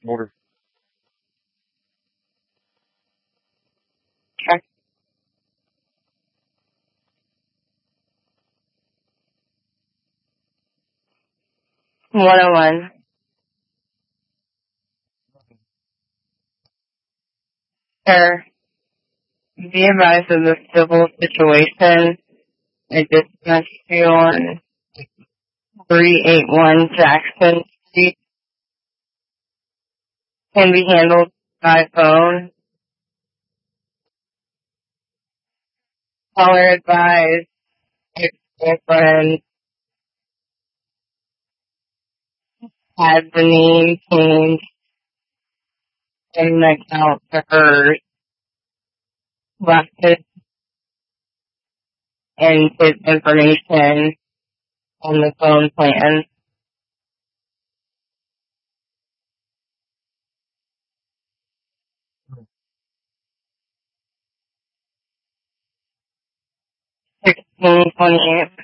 Order. Check 101. Sir, be advised of the civil situation. I dispatched you on 381 Jackson Street. Can be handled by phone. Caller advised ex-girlfriend had the name changed in the account to hers. Left it and his information on the phone plan. 1628